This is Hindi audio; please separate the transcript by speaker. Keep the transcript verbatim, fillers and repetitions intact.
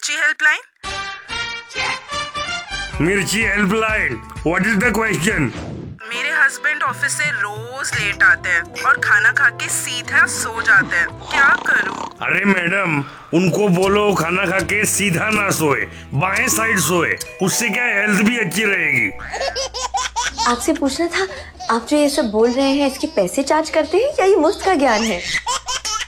Speaker 1: मिर्ची हेल्पलाइन।
Speaker 2: मिर्ची helpline, what is the question?
Speaker 1: मेरे हस्बैंड ऑफिस से रोज लेट आते हैं और खाना खा के सीधा सो जाते हैं, क्या करूं?
Speaker 2: अरे मैडम, उनको बोलो खाना खा के सीधा ना सोए, बाएं साइड सोए, उससे क्या हेल्थ भी अच्छी रहेगी।
Speaker 3: आपसे पूछना था, आप जो ये सब बोल रहे हैं इसके पैसे चार्ज करते हैं या ये मुफ्त का ज्ञान है?